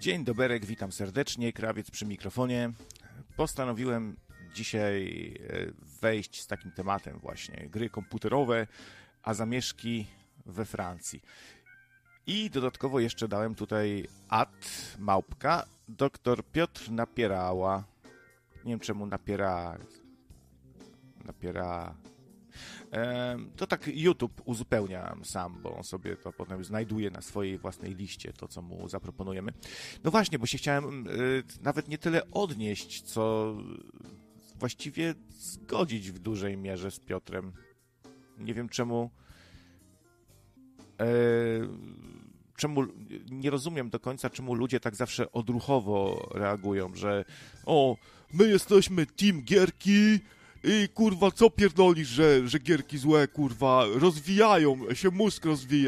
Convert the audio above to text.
Dzień doberek, witam serdecznie, Krawiec przy mikrofonie. Postanowiłem dzisiaj wejść z takim tematem właśnie, gry komputerowe, a zamieszki we Francji. I dodatkowo jeszcze dałem tutaj @małpka dr Piotr Napierała. Nie wiem czemu napiera. To tak YouTube uzupełniam sam, bo on sobie to potem znajduje na swojej własnej liście, to co mu zaproponujemy. No właśnie, bo się chciałem nawet nie tyle odnieść, co właściwie zgodzić w dużej mierze z Piotrem. Nie wiem czemu nie rozumiem do końca, czemu ludzie tak zawsze odruchowo reagują, że my jesteśmy team gierki i kurwa, co pierdolisz, że gierki złe, kurwa, rozwijają, się mózg rozwija.